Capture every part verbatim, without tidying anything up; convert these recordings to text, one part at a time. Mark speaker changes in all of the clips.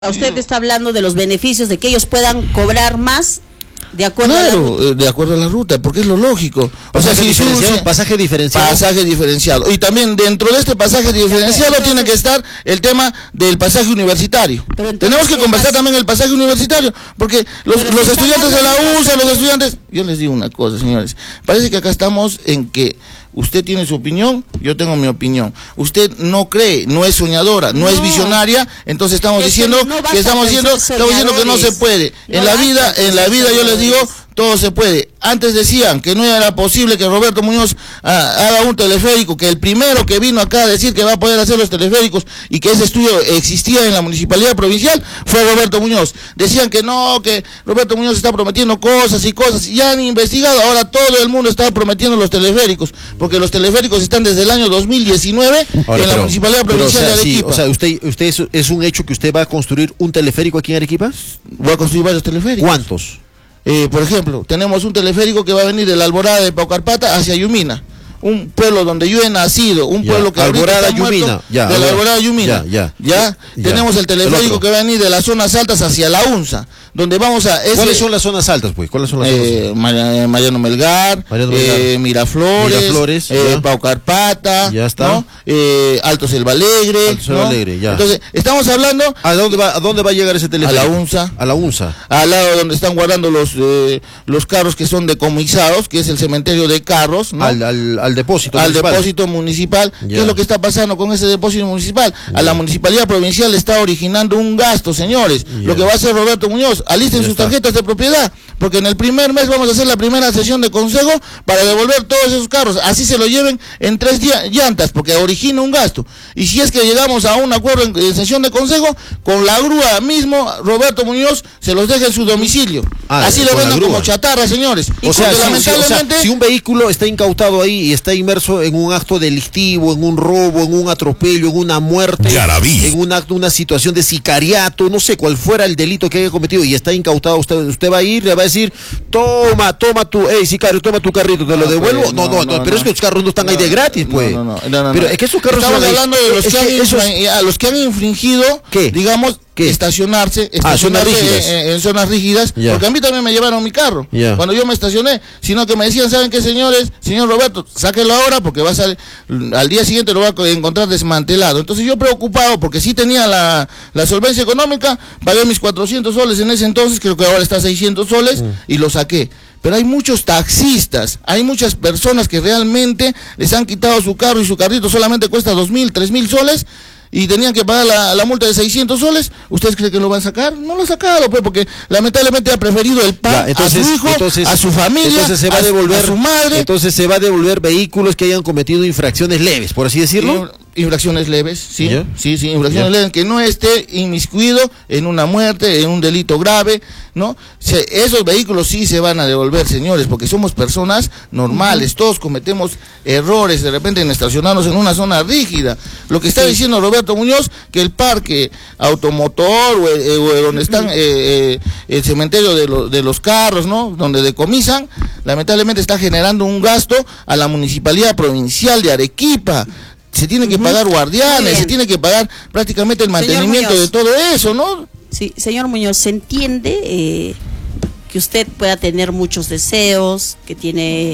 Speaker 1: Usted está hablando de los beneficios de que ellos puedan cobrar más de acuerdo
Speaker 2: claro,
Speaker 1: a la ruta.
Speaker 2: de acuerdo a la ruta, porque es lo lógico. O sea, si
Speaker 3: diferenciado,
Speaker 2: si,
Speaker 3: pasaje diferenciado.
Speaker 2: Pasaje diferenciado. Y también dentro de este pasaje diferenciado entonces, tiene que estar el tema del pasaje universitario. Tenemos que conversar también el pasaje universitario, porque los, los estudiantes de la U S A, los estudiantes... Yo les digo una cosa, señores. Parece que acá estamos en que usted tiene su opinión, yo tengo mi opinión. Usted no cree, no es soñadora, no, no es visionaria, entonces estamos diciendo no que estamos diciendo, estamos diciendo que no se puede. No en la vida, en la vida yo les digo, todo se puede. Antes decían que no era posible que Roberto Muñoz ah, haga un teleférico, que el primero que vino acá a decir que va a poder hacer los teleféricos y que ese estudio existía en la municipalidad provincial fue Roberto Muñoz. Decían que no, que Roberto Muñoz está prometiendo cosas y cosas, y ya han investigado, ahora todo el mundo está prometiendo los teleféricos, porque los teleféricos están desde el año dos mil diecinueve ahora, en la pero, municipalidad provincial
Speaker 3: pero, o sea,
Speaker 2: de Arequipa.
Speaker 3: Sí, o sea, usted, usted es, es un hecho que usted va a construir un teleférico aquí en Arequipa.
Speaker 2: Voy a construir varios teleféricos.
Speaker 3: ¿Cuántos?
Speaker 2: Eh, por ejemplo, tenemos un teleférico que va a venir de la Alborada de Paucarpata hacia Yumina, un pueblo donde yo he nacido, un
Speaker 3: ya.
Speaker 2: pueblo que
Speaker 3: Alborada,
Speaker 2: ahorita está
Speaker 3: Yumina,
Speaker 2: muerto,
Speaker 3: ya,
Speaker 2: de la Alborada Yumina,
Speaker 3: ya, ya,
Speaker 2: ya, ya. Tenemos el teleférico el que va a venir de las zonas altas hacia la UNSA, donde vamos a... Ese,
Speaker 3: ¿Cuáles son las zonas altas, pues? ¿Cuáles son las
Speaker 2: eh, zonas altas? Mariano Melgar,
Speaker 3: Mariano Melgar.
Speaker 2: Eh, Miraflores,
Speaker 3: Miraflores
Speaker 2: eh, Paucarpata,
Speaker 3: ya está.
Speaker 2: ¿no? eh, Alto Selva Alegre,
Speaker 3: Alto Selva
Speaker 2: ¿no?
Speaker 3: Alegre, ya.
Speaker 2: Entonces, estamos hablando...
Speaker 3: ¿A dónde va, a dónde va a llegar ese teleférico?
Speaker 2: A la UNSA.
Speaker 3: A la UNSA.
Speaker 2: Al lado donde están guardando los eh, los carros que son decomisados, que es el cementerio de carros, ¿no?
Speaker 3: Al, al, al depósito
Speaker 2: al
Speaker 3: municipal.
Speaker 2: depósito municipal.
Speaker 3: Ya.
Speaker 2: ¿Qué es lo que está pasando con ese depósito municipal?
Speaker 3: Ya.
Speaker 2: A la municipalidad provincial le está originando un gasto, señores.
Speaker 3: Ya.
Speaker 2: Lo que va a hacer Roberto Muñoz, alisten sus tarjetas de propiedad, porque en el primer mes vamos a hacer la primera sesión de consejo para devolver todos esos carros, así se lo lleven en tres llantas, porque origina un gasto. Y si es que llegamos a un acuerdo en, en sesión de consejo, con la grúa mismo, Roberto Muñoz se los deja en su domicilio. Ah, así lo venden como chatarra, señores.
Speaker 3: O sea, si, lamentablemente... o sea, si un vehículo está incautado ahí y está inmerso en un acto delictivo, en un robo, en un atropello, en una muerte, Garabí. en un acto, una situación de sicariato, no sé cuál fuera el delito que haya cometido y está incautado, usted, usted va a ir, le va a decir, toma, toma tu, hey sicario, toma tu carrito, te lo devuelvo. Pues, no, no, no, no, pero no. es que los carros no están no, ahí de gratis, pues. No, no, no, no, no, pero es que esos carros
Speaker 2: estamos
Speaker 3: son
Speaker 2: hablando de los
Speaker 3: es
Speaker 2: que,
Speaker 3: que
Speaker 2: han,
Speaker 3: esos...
Speaker 2: a los que han infringido, ¿qué? digamos, ¿Qué? estacionarse, estacionarse
Speaker 3: ah, zonas
Speaker 2: en, en zonas rígidas,
Speaker 3: yeah.
Speaker 2: porque a mí también me llevaron mi carro,
Speaker 3: yeah.
Speaker 2: cuando yo me estacioné, sino que me decían, ¿saben qué, señores? Señor Roberto, sáquelo ahora porque va a salir, al día siguiente lo va a encontrar desmantelado. Entonces yo preocupado, porque sí tenía la, la solvencia económica, pagué mis cuatrocientos soles en ese entonces, creo que ahora está a seiscientos soles, mm. y lo saqué. Pero hay muchos taxistas, hay muchas personas que realmente les han quitado su carro y su carrito solamente cuesta dos mil, tres mil soles, y tenían que pagar la, la multa de seiscientos soles. ¿Ustedes creen que lo van a sacar? No lo ha sacado, pues, porque lamentablemente ha preferido el pan ya, entonces, a su hijo, entonces, a su familia,
Speaker 3: entonces se va a, devolver,
Speaker 2: a su madre.
Speaker 3: Entonces se va a devolver vehículos que hayan cometido infracciones leves, por así decirlo.
Speaker 2: Infracciones leves, sí,
Speaker 3: ¿Ya?
Speaker 2: sí, sí, infracciones ¿Ya? leves, que no esté inmiscuido en una muerte, en un delito grave, ¿no? Se, esos vehículos sí se van a devolver, señores, porque somos personas normales, uh-huh. todos cometemos errores, de repente en estacionarnos en una zona rígida. Lo que está sí. diciendo Roberto Muñoz, que el parque automotor, o, eh, o donde están eh, eh, el cementerio de, lo, de los carros, ¿no? Donde decomisan, lamentablemente está generando un gasto a la municipalidad provincial de Arequipa. Se tiene que pagar guardianes, se tiene que pagar prácticamente el mantenimiento de todo eso, ¿no?
Speaker 1: Sí, señor Muñoz, se entiende eh, que usted pueda tener muchos deseos, que tiene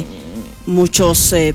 Speaker 1: muchos eh,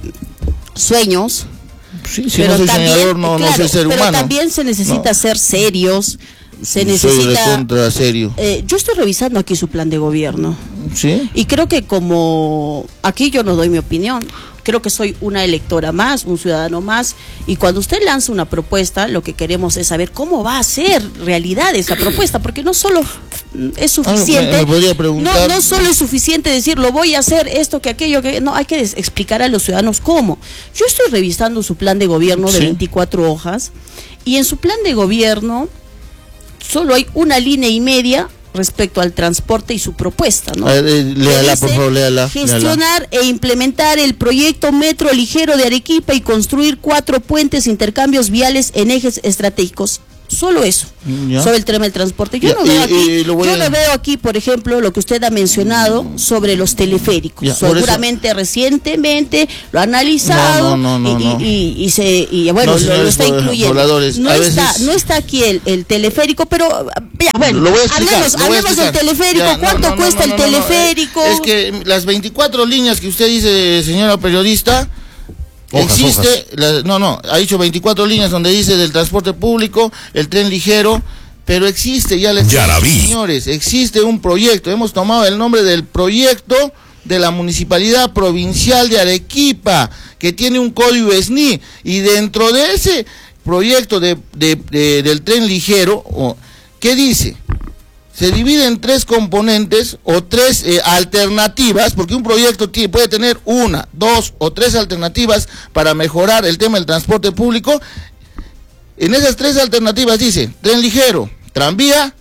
Speaker 1: sueños.
Speaker 2: Sí, si pero no soy también, soñador, no, claro, no soy ser
Speaker 1: pero
Speaker 2: humano.
Speaker 1: Pero también se necesita no. ser serios, se necesita...
Speaker 2: Soy contra serio.
Speaker 1: Eh, yo estoy revisando aquí su plan de gobierno.
Speaker 2: ¿Sí?
Speaker 1: Y creo que como... Aquí yo no doy mi opinión. Creo que soy una electora más, un ciudadano más, y cuando usted lanza una propuesta, lo que queremos es saber cómo va a ser realidad esa propuesta, porque no solo es suficiente,
Speaker 2: ah, me, me podría preguntar.
Speaker 1: No, no solo es suficiente decir, lo voy a hacer, esto, que aquello, que no, hay que explicar a los ciudadanos cómo. Yo estoy revisando su plan de gobierno de ¿Sí? veinticuatro hojas, y en su plan de gobierno solo hay una línea y media respecto al transporte y su propuesta, ¿no?
Speaker 2: Eh, eh, léala, por favor, léala.
Speaker 1: Gestionar léala. e implementar el proyecto Metro Ligero de Arequipa y construir cuatro puentes intercambios viales en ejes estratégicos. solo eso, ¿ya? Sobre el tema del transporte. Yo,
Speaker 2: ya,
Speaker 1: no, veo
Speaker 2: y,
Speaker 1: aquí,
Speaker 2: y lo
Speaker 1: yo
Speaker 2: a...
Speaker 1: no veo aquí, por ejemplo, lo que usted ha mencionado sobre los teleféricos. Ya, seguramente eso... recientemente lo ha analizado
Speaker 2: no, no, no,
Speaker 1: y,
Speaker 2: no, no.
Speaker 1: Y, y, y se y bueno, no, lo, lo está incluyendo. No está, veces... no está aquí el, el teleférico, pero ya, bueno,
Speaker 2: lo voy a explicar,
Speaker 1: hablemos,
Speaker 2: lo voy a
Speaker 1: hablemos del teleférico.
Speaker 2: Ya,
Speaker 1: ¿Cuánto
Speaker 2: no, no,
Speaker 1: cuesta
Speaker 2: no, no,
Speaker 1: el teleférico?
Speaker 2: No, no. Es que las veinticuatro líneas que usted dice, señora periodista, Hojas, existe, hojas. La, no, no, ha dicho veinticuatro líneas donde dice del transporte público, el tren ligero, pero existe, ya les
Speaker 4: ya
Speaker 2: digo, señores, existe un proyecto, hemos tomado el nombre del proyecto de la Municipalidad Provincial de Arequipa, que tiene un código S N I, y dentro de ese proyecto de, de, de, del tren ligero, ¿qué dice? Se divide en tres componentes o tres eh, alternativas, porque un proyecto tiene, puede tener una, dos o tres alternativas para mejorar el tema del transporte público. En esas tres alternativas dice tren ligero, tranvía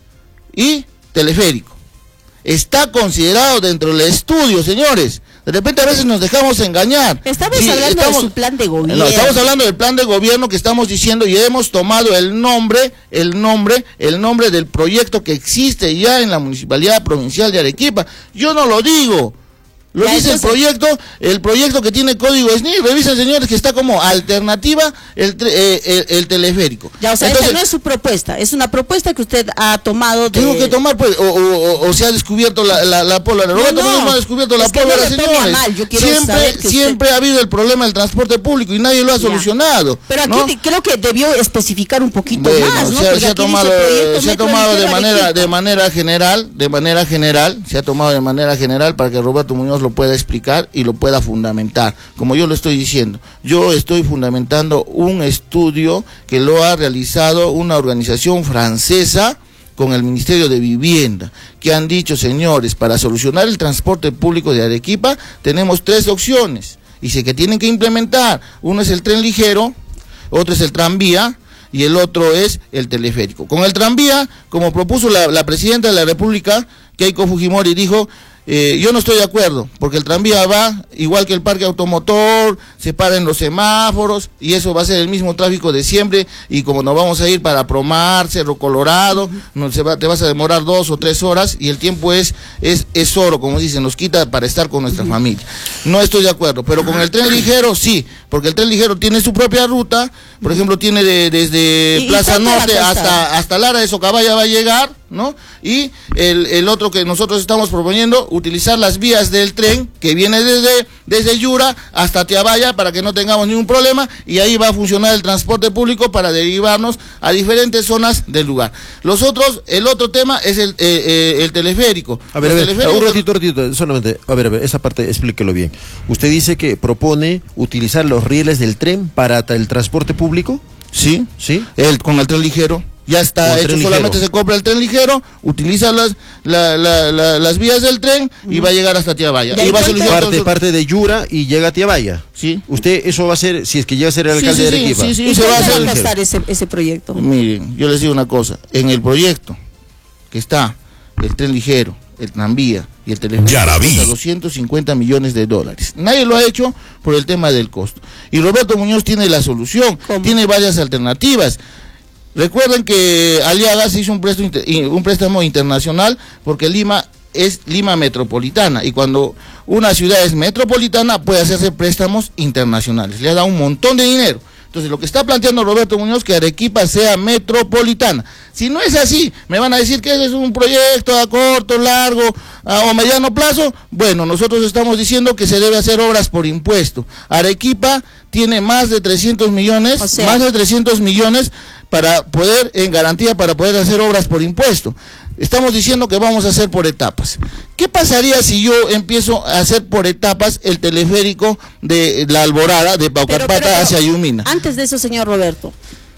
Speaker 2: y teleférico. Está considerado dentro del estudio, señores. De repente a veces nos dejamos engañar.
Speaker 1: Estamos sí, hablando estamos, de su plan de gobierno.
Speaker 2: No, estamos hablando del plan de gobierno que estamos diciendo y hemos tomado el nombre, el nombre, el nombre del proyecto que existe ya en la Municipalidad Provincial de Arequipa. Yo no lo digo. Lo ya, dice entonces... el proyecto, el proyecto que tiene código S N I. Revisen, señores, que está como alternativa el, eh, el, el teleférico.
Speaker 1: Ya, o sea, entonces, esa no es su propuesta, es una propuesta que usted ha tomado. De...
Speaker 2: Tengo que tomar, pues, o, o, o se ha descubierto la, la, la pólvora. Roberto no, no, no ha descubierto la pólvora, no señores. Mal. Yo siempre siempre usted... ha habido el problema del transporte público y nadie lo ha solucionado.
Speaker 1: Ya. Pero aquí
Speaker 2: ¿no?
Speaker 1: te, creo que debió especificar un poquito bueno, más, ¿no?
Speaker 2: Se, se ha tomado, se ha tomado de manera, de manera general, de manera general, se ha tomado de manera general para que Roberto Muñoz lo pueda explicar y lo pueda fundamentar, como yo lo estoy diciendo. Yo estoy fundamentando un estudio que lo ha realizado una organización francesa con el Ministerio de Vivienda, que han dicho, señores, para solucionar el transporte público de Arequipa tenemos tres opciones, y sé que tienen que implementar. Uno es el tren ligero, otro es el tranvía, y el otro es el teleférico. Con el tranvía, como propuso la, la Presidenta de la República, Keiko Fujimori, dijo, Eh, yo no estoy de acuerdo, porque el tranvía va igual que el parque automotor, se para en los semáforos y eso va a ser el mismo tráfico de siempre, y como nos vamos a ir para Promar, Cerro Colorado, no, se va, te vas a demorar dos o tres horas y el tiempo es, es, es oro, como dicen, nos quita para estar con nuestra familia. No estoy de acuerdo, pero con el tren ligero sí, porque el tren ligero tiene su propia ruta, por ejemplo tiene de, desde Plaza Norte hasta, hasta Lara de Socabaya va a llegar, ¿no? Y el, el otro que nosotros estamos proponiendo, utilizar las vías del tren que viene desde, desde Yura hasta Tiabaya para que no tengamos ningún problema, y ahí va a funcionar el transporte público para derivarnos a diferentes zonas del lugar. Los otros, el otro tema es el, eh, eh, el teleférico.
Speaker 3: A ver, a ver, un ratito, un ratito, solamente, a ver, a ver, esa parte explíquelo bien. Usted dice que propone utilizar los rieles del tren para el transporte público.
Speaker 2: Sí,
Speaker 3: sí,
Speaker 2: el, con el tren ligero. Ya está hecho, solamente se compra el tren ligero, utiliza las la, la, la, las vías del tren y va a llegar hasta Tiabaya.
Speaker 3: Y, y va a solucionar parte, parte de Yura y llega a Tiabaya.
Speaker 2: Sí.
Speaker 3: Usted eso va a hacer, si es que llega a ser el alcalde
Speaker 2: sí, sí,
Speaker 3: de Arequipa.
Speaker 1: Sí, sí, sí. ¿Y se va a hacer gastar ese, ese proyecto?
Speaker 2: Miren, yo les digo una cosa, en el proyecto que está el tren ligero, el tranvía y el teleférico cuesta doscientos cincuenta millones de dólares. Nadie lo ha hecho por el tema del costo. Y Roberto Muñoz tiene la solución, ¿cómo? Tiene varias alternativas. Recuerden que Aliaga se hizo un préstamo, un préstamo internacional porque Lima es Lima metropolitana, y cuando una ciudad es metropolitana puede hacerse préstamos internacionales, le ha dado un montón de dinero. Entonces lo que está planteando Roberto Muñoz, que Arequipa sea metropolitana. Si no es así, me van a decir que ese es un proyecto a corto, largo a, o mediano plazo. Bueno, nosotros estamos diciendo que se debe hacer obras por impuesto. Arequipa tiene más de trescientos millones, o sea, más de trescientos millones para poder, en garantía, para poder hacer obras por impuesto. Estamos diciendo que vamos a hacer por etapas. ¿Qué pasaría si yo empiezo a hacer por etapas el teleférico de La Alborada, de Paucarpata hacia Yumina?
Speaker 1: Antes de eso, señor Roberto,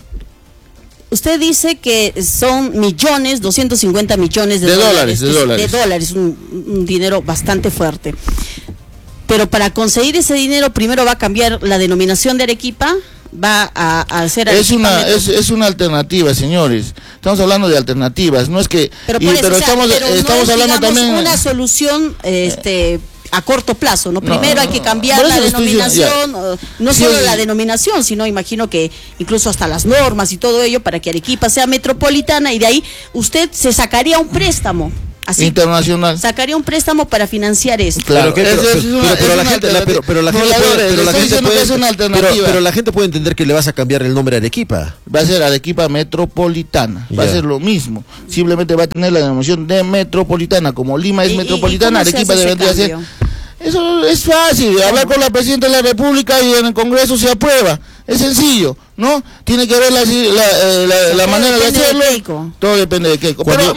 Speaker 1: usted dice que son millones, doscientos cincuenta millones de,
Speaker 2: de
Speaker 1: dólares,
Speaker 2: dólares, de dólares,
Speaker 1: de dólares, un, un dinero bastante fuerte. Pero para conseguir ese dinero, primero va a cambiar la denominación de Arequipa, va a, a hacer
Speaker 2: es una es, es una alternativa, señores. Estamos hablando de alternativas, no es que
Speaker 1: pero,
Speaker 2: y,
Speaker 1: eso,
Speaker 2: pero
Speaker 1: o sea,
Speaker 2: estamos
Speaker 1: pero
Speaker 2: estamos
Speaker 1: no es,
Speaker 2: hablando
Speaker 1: digamos,
Speaker 2: también
Speaker 1: una solución este a corto plazo, ¿no? Primero no, hay que cambiar la denominación, no, no sí, solo sí. la denominación, sino imagino que incluso hasta las normas y todo ello para que Arequipa sea metropolitana, y de ahí usted se sacaría un préstamo. Así,
Speaker 2: internacional.
Speaker 1: Sacaría un préstamo para financiar esto.
Speaker 3: Claro, pero, pero, pero, pero, pero la gente, la, pero, pero la gente puede, pero la gente puede, una alternativa. Pero, pero la gente puede entender que le vas a cambiar el nombre a Arequipa.
Speaker 2: Va a ser Arequipa Metropolitana, va yeah. a ser lo mismo. Simplemente va a tener la denominación de metropolitana, como Lima es ¿Y, metropolitana, y Arequipa debería ser. Eso es fácil, hablar con la Presidenta de la República y en el Congreso se aprueba. Es sencillo, ¿no? Tiene que ver la, la, eh, la, la manera de hacerlo. De Todo depende de Keiko. Pero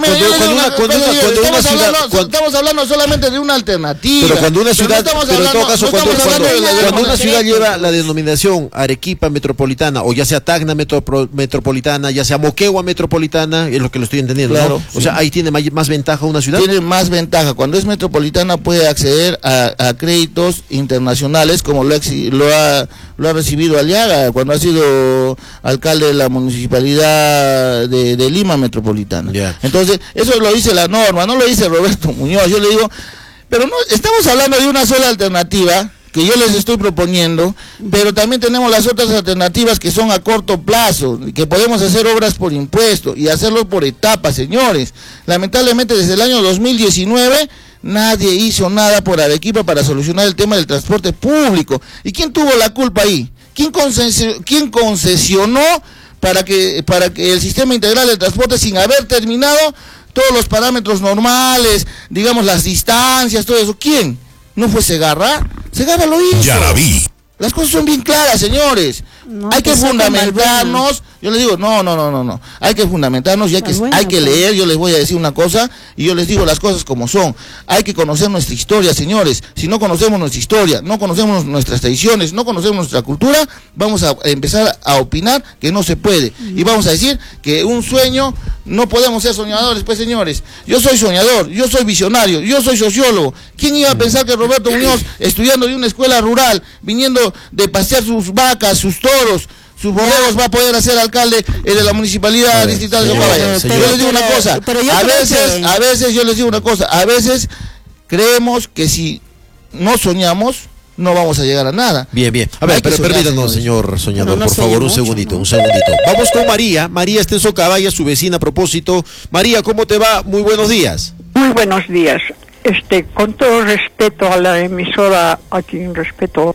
Speaker 2: estamos hablando solamente de una alternativa.
Speaker 3: Pero cuando una ciudad, pero, no pero en todo caso, no cuando, cuando, cuando una ciudad lleva la denominación Arequipa Metropolitana, o ya sea Tacna metro, Metropolitana, ya sea Moquegua Metropolitana, es lo que lo estoy entendiendo, claro, ¿no? Sí. O sea, ahí tiene más, más ventaja una ciudad.
Speaker 2: Tiene más ventaja. Cuando es metropolitana puede acceder a, a créditos internacionales, como lo, lo ha lo ha recibido Aliaga cuando ha sido alcalde de la municipalidad de, de Lima Metropolitana. Yeah. Entonces, eso lo dice la norma, no lo dice Roberto Muñoz. Yo le digo, pero no, estamos hablando de una sola alternativa que yo les estoy proponiendo, pero también tenemos las otras alternativas que son a corto plazo, que podemos hacer obras por impuesto y hacerlo por etapas, señores. Lamentablemente desde el año dos mil diecinueve nadie hizo nada por Arequipa para solucionar el tema del transporte público. ¿Y quién tuvo la culpa ahí? ¿Quién, concesionó, quién concesionó para que, para que el sistema integral de transporte, sin haber terminado todos los parámetros normales, digamos las distancias, todo eso? ¿Quién? ¿No fue Segarra? Segarra lo hizo.
Speaker 4: Ya la vi.
Speaker 2: Las cosas son bien claras, señores. No, hay que fundamentarnos. Yo les digo, no, no, no, no, no. Hay que fundamentarnos y hay que, bueno, hay que leer. Yo les voy a decir una cosa y yo les digo las cosas como son. Hay que conocer nuestra historia, señores. Si no conocemos nuestra historia, no conocemos nuestras tradiciones, no conocemos nuestra cultura, vamos a empezar a opinar que no se puede. Y vamos a decir que un sueño, no podemos ser soñadores, pues, señores. Yo soy soñador, yo soy visionario, yo soy sociólogo. ¿Quién iba a pensar que Roberto Muñoz, estudiando de una escuela rural, viniendo de pasear sus vacas, sus toros, sus borregos, va a poder ser alcalde eh, de la municipalidad ver, distrital de Socabaya? Yo les digo una cosa, a veces, que... a veces yo les digo una cosa, a veces creemos que si no soñamos, no vamos a llegar a nada.
Speaker 3: Bien, bien. A ver, pero permítanos, señor soñador, no, no por favor, un mucho, segundito, ¿no? un segundito. Vamos con María. María está en Socabaya, su vecina a propósito. María, ¿cómo te va? Muy buenos días.
Speaker 5: Muy buenos días. Este, con todo respeto a la emisora, a quien respeto,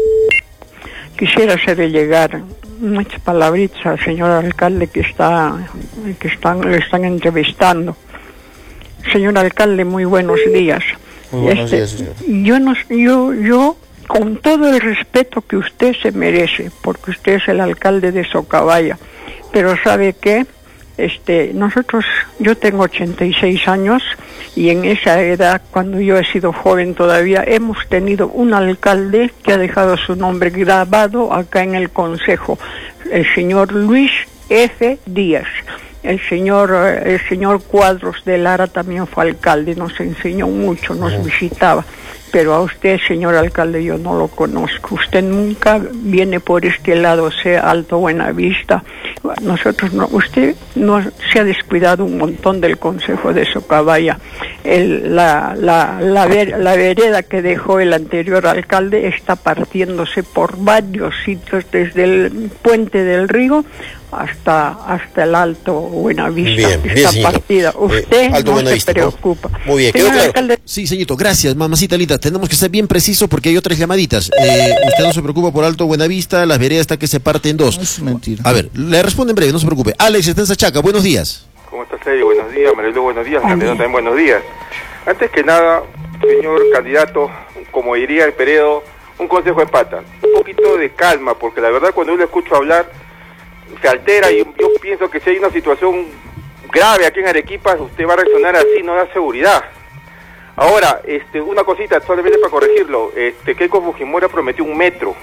Speaker 5: quisiera hacerle llegar muchas palabritas al señor alcalde que está, que están, le están entrevistando. Señor alcalde, muy buenos días.
Speaker 2: Muy buenos
Speaker 5: este,
Speaker 2: días, señor.
Speaker 5: Yo no, yo, yo, con todo el respeto que usted se merece, porque usted es el alcalde de Socabaya, pero ¿sabe qué? Este, nosotros, yo tengo ochenta y seis años y en esa edad, cuando yo he sido joven todavía, hemos tenido un alcalde que ha dejado su nombre grabado acá en el Consejo, el señor Luis F. Díaz. El señor, el señor Cuadros de Lara también fue alcalde, nos enseñó mucho, nos visitaba. Pero a usted, señor alcalde, yo no lo conozco. Usted nunca viene por este lado, sea Alto Buenavista. Nosotros no, usted no se ha descuidado un montón del Consejo de Socabaya. El, la, la, la, ver, la vereda que dejó el anterior alcalde está partiéndose por varios sitios, desde el puente del río hasta hasta el Alto Buenavista.
Speaker 3: Bien,
Speaker 5: está
Speaker 3: bien,
Speaker 5: partida. Usted
Speaker 3: eh,
Speaker 5: no se preocupa.
Speaker 3: Muy bien, quedó claro. Alcalde... Sí, señorito, gracias, mamacita linda. Tenemos que ser bien precisos porque hay otras llamaditas. Eh, usted no se preocupa por Alto Buenavista, las veredas hasta que se parten dos.
Speaker 2: No, es mentira.
Speaker 3: A ver, le respondo en breve, no se preocupe. Alex está en Sachaca, buenos días.
Speaker 6: ¿Cómo estás, Sergio? Buenos días, Marilu, buenos días. Candidato, también buenos días. Antes que nada, señor candidato, como diría el Peredo, un consejo de pata. Un poquito de calma, porque la verdad cuando yo le escucho hablar se altera y yo pienso que si hay una situación grave aquí en Arequipa, usted va a reaccionar así, no da seguridad. Ahora, este, una cosita, solamente para corregirlo, este, Keiko Fujimori prometió un metro,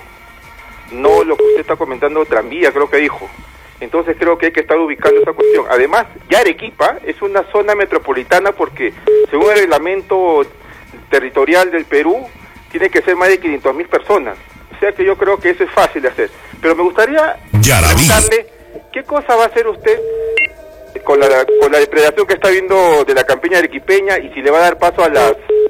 Speaker 6: no lo que usted está comentando, tranvía, creo que dijo. Entonces creo que hay que estar ubicando esa cuestión. Además, ya Arequipa es una zona metropolitana porque, según el reglamento territorial del Perú, tiene que ser más de quinientas mil personas. O sea que yo creo que eso es fácil de hacer. Pero me gustaría preguntarle, ¿qué cosa va a hacer usted con la con la depredación que está viendo de la campiña arequipeña y si le va a dar paso a las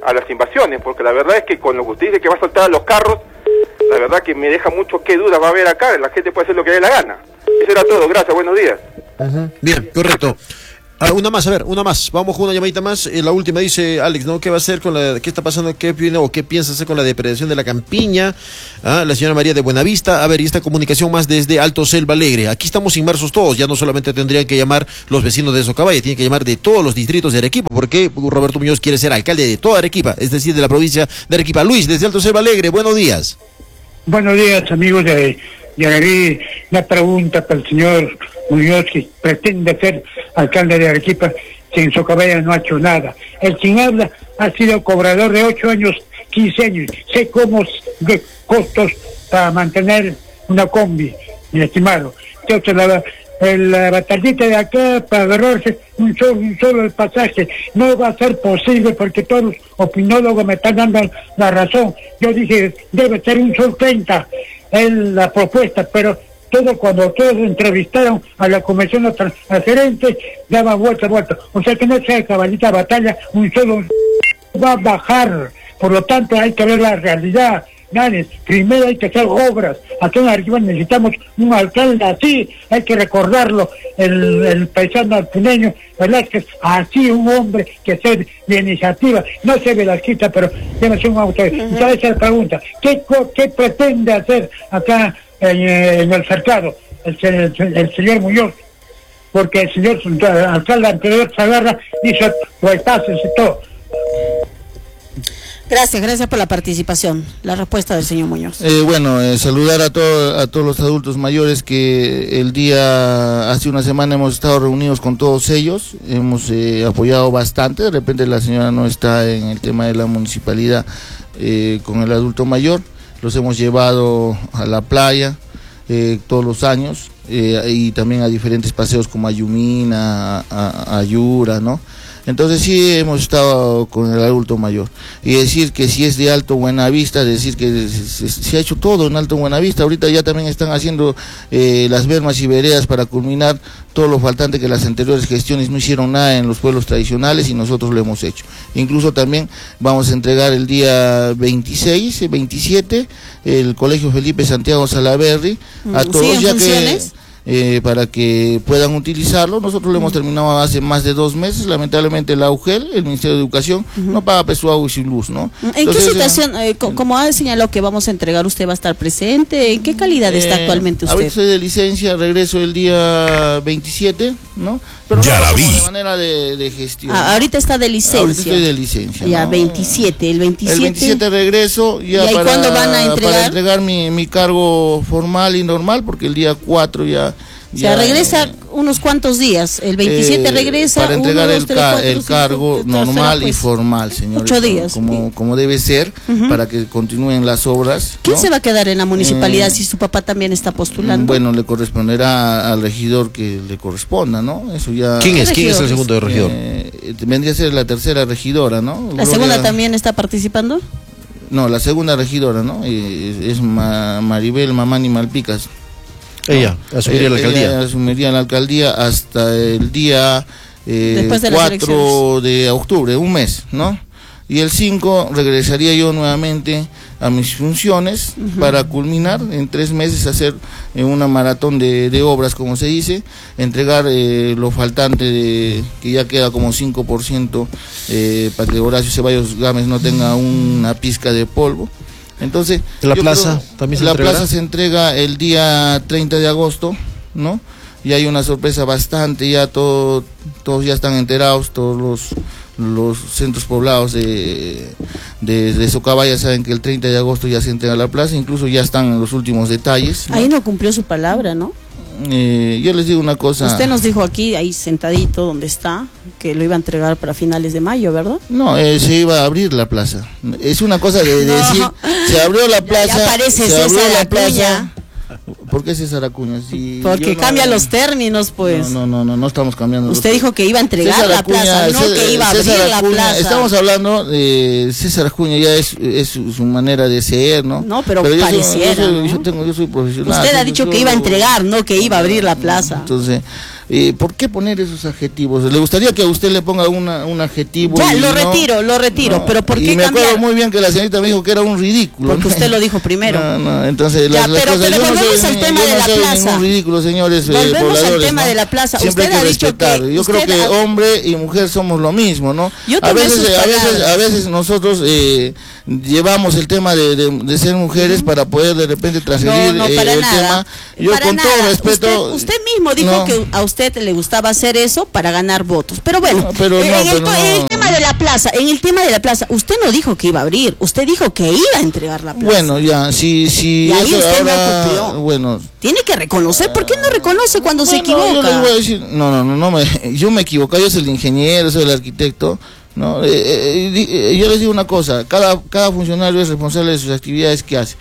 Speaker 6: a las invasiones, porque la verdad es que con lo que usted dice que va a soltar a los carros, la verdad que me deja mucho qué duda va a haber acá, la gente puede hacer lo que dé la gana. Eso era todo, gracias, buenos días.
Speaker 3: Uh-huh. Bien, correcto. Ah, una más, a ver, una más. Vamos con una llamadita más. Eh, la última dice Alex, ¿no? ¿Qué va a hacer con la, qué está pasando, qué viene o qué piensa hacer con la depredación de la campiña? Ah, la señora María de Buenavista. A ver, y esta comunicación más desde Alto Selva Alegre. Aquí estamos inmersos todos. Ya no solamente tendrían que llamar los vecinos de Socabaya, tienen que llamar de todos los distritos de Arequipa, porque Roberto Muñoz quiere ser alcalde de toda Arequipa, es decir, de la provincia de Arequipa. Luis, desde Alto Selva Alegre, buenos días.
Speaker 4: Buenos días, amigos de Yagarí. Una pregunta para el señor Muñoz, que pretende ser alcalde de Arequipa, si en Socabaya no ha hecho nada. El quien habla ha sido cobrador de ocho años, quince años. Sé cómo de costos para mantener una combi, mi estimado. Entonces, la, la batallita de acá para agarrarse un solo, un solo el pasaje no va a ser posible, porque todos los opinólogos me están dando la razón. Yo dije, debe ser un sol treinta es la propuesta, pero todo cuando todos entrevistaron a la comisión al gerente, daba vuelta, vuelta. O sea que no sea caballita batalla, un solo va a bajar. Por lo tanto, hay que ver la realidad. Nadie. Primero hay que hacer obras. Aquí en Arequipa necesitamos un alcalde así, hay que recordarlo, el, el paisano alpineño Velázquez, así un hombre que sea de iniciativa, no se Velázquez, pero debe ser un autor. Entonces esa pregunta, ¿qué, qué pretende hacer acá en, en el cercado el, el, el señor Muñoz? Porque el señor el alcalde anterior se agarra, dice, pues pásense todo.
Speaker 1: Gracias, gracias por la participación. La respuesta del señor Muñoz.
Speaker 2: Eh, bueno, eh, saludar a, todo, a todos los adultos mayores que el día, hace una semana hemos estado reunidos con todos ellos, hemos eh, apoyado bastante. De repente la señora no está en el tema de la municipalidad eh, con el adulto mayor, los hemos llevado a la playa eh, todos los años eh, y también a diferentes paseos como a Yumina, a, a Yura, ¿no? Entonces sí hemos estado con el adulto mayor. Y decir que si es de Alto Buenavista, decir que se, se, se ha hecho todo en Alto Buenavista. Ahorita ya también están haciendo eh, las bermas y veredas para culminar todo lo faltante que las anteriores gestiones no hicieron nada en los pueblos tradicionales y nosotros lo hemos hecho. Incluso también vamos a entregar el día veintiséis, veintisiete, el Colegio Felipe Santiago Salaverry a todos, ya que... Eh, para que puedan utilizarlo. Nosotros lo hemos terminado hace más de dos meses. Lamentablemente la U G E L, el Ministerio de Educación, uh-huh. no paga peso agua y sin luz, ¿no?
Speaker 1: ¿En
Speaker 2: Entonces,
Speaker 1: qué situación, eh, como ha señalado que vamos a entregar, usted va a estar presente? ¿En qué calidad eh, está actualmente usted?
Speaker 2: Ahorita estoy de licencia, regreso el día veintisiete, ¿no? Pero
Speaker 7: ya
Speaker 2: no,
Speaker 7: la vi.
Speaker 2: De manera de, de gestión.
Speaker 1: Ah, ahorita está de licencia.
Speaker 2: Ahorita estoy de licencia.
Speaker 1: Ya,
Speaker 2: ¿no?
Speaker 1: veintisiete, el veintisiete.
Speaker 2: El veintisiete regreso ya
Speaker 1: ¿Y ahí
Speaker 2: para,
Speaker 1: cuándo van a entregar?
Speaker 2: Para entregar mi, mi cargo formal y normal, porque el día cuatro ya...
Speaker 1: O sea,
Speaker 2: ya,
Speaker 1: regresa eh, unos cuantos días. El veintisiete eh, regresa.
Speaker 2: Para entregar
Speaker 1: uno,
Speaker 2: el,
Speaker 1: dos, tres,
Speaker 2: ca
Speaker 1: cuatro,
Speaker 2: el
Speaker 1: cinco,
Speaker 2: cargo
Speaker 1: tres,
Speaker 2: normal
Speaker 1: pues,
Speaker 2: y formal, señor.
Speaker 1: Ocho días.
Speaker 2: Como, como debe ser, uh-huh. para que continúen las obras.
Speaker 1: ¿Quién
Speaker 2: ¿no?
Speaker 1: se va a quedar en la municipalidad eh, si su papá también está postulando?
Speaker 2: Bueno, le corresponderá al regidor que le corresponda, ¿no? Eso ya.
Speaker 3: ¿Quién es? ¿Quién es el segundo regidor?
Speaker 2: Eh, vendría a ser la tercera regidora, ¿no?
Speaker 1: ¿La Gloria... segunda también está participando?
Speaker 2: No, la segunda regidora, ¿no? Eh, es Ma Maribel Mamani Malpicas.
Speaker 3: Ella asumiría la alcaldía.
Speaker 2: Ella asumiría la alcaldía hasta el día eh, cuatro de octubre, un mes, ¿no? Y el cinco regresaría yo nuevamente a mis funciones uh-huh. para culminar en tres meses, hacer eh, una maratón de, de obras, como se dice, entregar eh, lo faltante, de, que ya queda como cinco por ciento, eh, para que Horacio Ceballos Gámez no tenga una pizca de polvo. Entonces,
Speaker 3: la plaza también se
Speaker 2: la
Speaker 3: entregará?
Speaker 2: plaza se entrega el día treinta de agosto, ¿no? Y hay una sorpresa bastante, ya todo, todos ya están enterados, todos los, los centros poblados de, de, de Socabaya saben que el treinta de agosto ya se entrega la plaza, incluso ya están en los últimos detalles, ¿no?
Speaker 1: Ahí no cumplió su palabra, ¿no?
Speaker 2: Eh, yo les digo una cosa.
Speaker 1: Usted nos dijo aquí, ahí sentadito donde está, que lo iba a entregar para finales de mayo, ¿verdad?
Speaker 2: No, eh, se iba a abrir la plaza. Es una cosa de, de no. decir, se abrió la plaza.
Speaker 1: Ya, ya parece
Speaker 2: se abrió
Speaker 1: César
Speaker 2: la
Speaker 1: Acuña.
Speaker 2: plaza. ¿Por qué César Acuña? Si
Speaker 1: Porque
Speaker 2: no,
Speaker 1: cambia los términos, pues.
Speaker 2: No, no, no, no estamos cambiando.
Speaker 1: Usted dijo que iba a entregar César la Acuña, plaza, no César, que iba a abrir
Speaker 2: César
Speaker 1: la
Speaker 2: Acuña,
Speaker 1: plaza.
Speaker 2: Estamos hablando de César Acuña, ya es, es su, su manera de ser, ¿no?
Speaker 1: No, pero,
Speaker 2: pero
Speaker 1: pareciera,
Speaker 2: yo, soy, yo, soy,
Speaker 1: ¿no?
Speaker 2: yo, tengo, yo soy profesional.
Speaker 1: Usted ha dicho
Speaker 2: yo,
Speaker 1: que iba a entregar, no que iba a abrir la plaza.
Speaker 2: Entonces, Eh, ¿Por qué poner esos adjetivos? ¿Le gustaría que a usted le ponga una, un adjetivo?
Speaker 1: Ya, lo
Speaker 2: no,
Speaker 1: retiro, lo retiro,
Speaker 2: no,
Speaker 1: pero ¿por qué
Speaker 2: y me
Speaker 1: cambiar?
Speaker 2: acuerdo muy bien que la señorita me dijo que era un ridículo.
Speaker 1: Porque
Speaker 2: ¿no?
Speaker 1: usted lo dijo primero.
Speaker 2: No, no, entonces
Speaker 1: ya,
Speaker 2: las, las
Speaker 1: pero,
Speaker 2: cosas,
Speaker 1: pero volvemos
Speaker 2: no soy,
Speaker 1: al tema
Speaker 2: yo
Speaker 1: de
Speaker 2: no
Speaker 1: la
Speaker 2: soy
Speaker 1: plaza.
Speaker 2: ningún ridículo, señores.
Speaker 1: Volvemos
Speaker 2: eh, pobladores,
Speaker 1: al tema
Speaker 2: ¿no?
Speaker 1: de la plaza.
Speaker 2: Siempre
Speaker 1: Usted
Speaker 2: hay que
Speaker 1: ha dicho
Speaker 2: respetar.
Speaker 1: que
Speaker 2: Yo creo que
Speaker 1: ha...
Speaker 2: hombre y mujer somos lo mismo, ¿no?
Speaker 1: Yo
Speaker 2: a veces,
Speaker 1: sus
Speaker 2: a veces, a veces nosotros eh, llevamos el tema de, de, de ser mujeres uh-huh. para poder de repente transferir
Speaker 1: no, no,
Speaker 2: eh,
Speaker 1: para
Speaker 2: el
Speaker 1: nada.
Speaker 2: tema. Yo
Speaker 1: para
Speaker 2: con
Speaker 1: nada.
Speaker 2: todo respeto.
Speaker 1: Usted, usted mismo dijo
Speaker 2: no.
Speaker 1: que a usted le gustaba hacer eso para ganar votos. Pero bueno,
Speaker 2: no, pero
Speaker 1: en,
Speaker 2: no,
Speaker 1: el,
Speaker 2: pero
Speaker 1: en
Speaker 2: no.
Speaker 1: el tema de la plaza, en el tema de la plaza, usted no dijo que iba a abrir, usted dijo que iba a entregar la plaza.
Speaker 2: Bueno, ya, si, si
Speaker 1: y ahí
Speaker 2: eso
Speaker 1: usted
Speaker 2: ahora,
Speaker 1: no cumplió.
Speaker 2: Bueno.
Speaker 1: Tiene que reconocer, ¿por qué no reconoce cuando
Speaker 2: bueno,
Speaker 1: se equivoca?
Speaker 2: Yo les voy a decir, no, no, no, no me, yo me equivoco, yo soy el ingeniero, soy el arquitecto. No, eh, eh, eh, yo les digo una cosa, cada, cada funcionario es responsable de sus actividades que hace.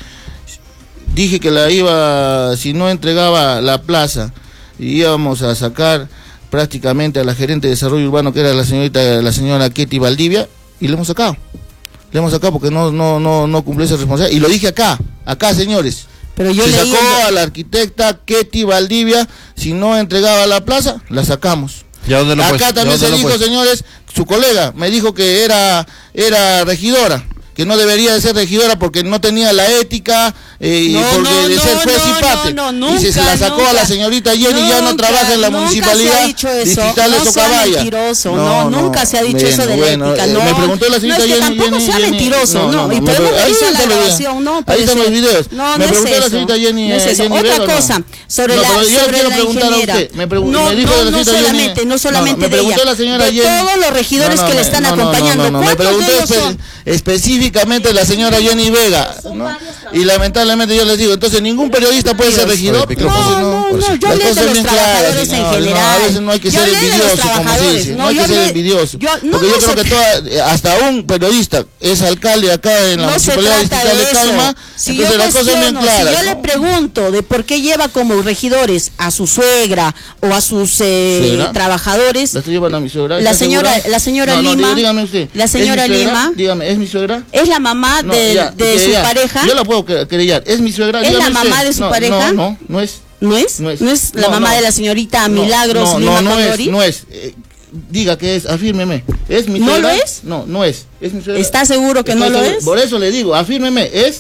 Speaker 2: Dije que la iba, si no entregaba la plaza, íbamos a sacar prácticamente a la gerente de desarrollo urbano, que era la señorita, la señora Ketty Valdivia, y le hemos sacado. Le hemos sacado porque no, no, no, no cumplió esa responsabilidad. Y lo dije acá, acá, señores.
Speaker 1: Pero yo
Speaker 2: se
Speaker 1: leí
Speaker 2: sacó
Speaker 1: el...
Speaker 2: a la arquitecta Ketty Valdivia, si no entregaba la plaza, la sacamos.
Speaker 3: ¿Ya dónde lo
Speaker 2: Acá
Speaker 3: puesto?
Speaker 2: también se dijo, señores, su colega me dijo que era, era regidora, que no debería de ser regidora porque no tenía la ética eh,
Speaker 1: no,
Speaker 2: y porque
Speaker 1: no,
Speaker 2: de
Speaker 1: no,
Speaker 2: ser juez
Speaker 1: no,
Speaker 2: y parte.
Speaker 1: No, no, nunca,
Speaker 2: y se la sacó
Speaker 1: nunca,
Speaker 2: a la señorita Jenny,
Speaker 1: nunca,
Speaker 2: ya no trabaja en la municipalidad distrital de Socabaya.
Speaker 1: Mentiroso, no, no, nunca se ha dicho
Speaker 2: bueno,
Speaker 1: eso de
Speaker 2: bueno,
Speaker 1: la ética,
Speaker 2: eh,
Speaker 1: no.
Speaker 2: Me preguntó la señorita
Speaker 1: no, es que
Speaker 2: Jenny.
Speaker 1: tampoco
Speaker 2: Jenny,
Speaker 1: sea
Speaker 2: Jenny,
Speaker 1: mentiroso, no, no, no y podemos revisar la grabación, no.
Speaker 2: Ahí están los videos.
Speaker 1: No,
Speaker 2: me
Speaker 1: no
Speaker 2: preguntó
Speaker 1: es
Speaker 2: la señorita Jenny.
Speaker 1: No es eso.
Speaker 2: Jenny
Speaker 1: Otra
Speaker 2: Vega,
Speaker 1: cosa, sobre
Speaker 2: no,
Speaker 1: la
Speaker 2: pero yo
Speaker 1: sobre
Speaker 2: quiero
Speaker 1: la
Speaker 2: preguntar a usted. Me, pregun
Speaker 1: no,
Speaker 2: me dijo
Speaker 1: no,
Speaker 2: la
Speaker 1: no
Speaker 2: señorita
Speaker 1: solamente,
Speaker 2: Jenny,
Speaker 1: no solamente
Speaker 2: me
Speaker 1: de ella,
Speaker 2: la señora
Speaker 1: de
Speaker 2: Jenny,
Speaker 1: todos los regidores que le están acompañando.
Speaker 2: No, me preguntó específicamente la señora Jenny Vega, y lamentablemente yo les digo, entonces ningún periodista puede ser regidor.
Speaker 1: No, no, no, yo hablo de los trabajadores en general.
Speaker 2: A veces no hay que ser envidioso, como se dice, no hay que ser envidioso. Porque yo creo que toda, hasta un periodista es alcalde acá en la municipalidad distrital de Calma, entonces las cosas son bien claras.
Speaker 1: Si yo le pregunto de por qué lleva como regidores a su suegra o a sus eh, trabajadores,
Speaker 2: ¿la llevan a mi suegra?
Speaker 1: La señora, la señora
Speaker 2: no,
Speaker 1: Lima,
Speaker 2: no, dígame usted,
Speaker 1: la señora Lima,
Speaker 2: dígame, ¿es mi suegra?
Speaker 1: Es la mamá
Speaker 2: no,
Speaker 1: de,
Speaker 2: ya,
Speaker 1: de su
Speaker 2: ya,
Speaker 1: pareja.
Speaker 2: Yo la puedo querellar, es mi suegra.
Speaker 1: ¿Es la mamá
Speaker 2: usted.
Speaker 1: de su
Speaker 2: no,
Speaker 1: pareja?
Speaker 2: No, no, no es.
Speaker 1: ¿No es? ¿No es, ¿No es la
Speaker 2: no,
Speaker 1: mamá
Speaker 2: no.
Speaker 1: de la señorita Milagros
Speaker 2: no,
Speaker 1: Lima
Speaker 2: no, no
Speaker 1: Condori?
Speaker 2: es, no es. Eh, diga que es, afírmeme. ¿Es mi suegra?
Speaker 1: ¿No lo es?
Speaker 2: No, no es. ¿Es mi suegra?
Speaker 1: ¿Está seguro que
Speaker 2: Estoy
Speaker 1: no lo
Speaker 2: seguro.
Speaker 1: es?
Speaker 2: Por eso le digo, afírmeme, ¿es?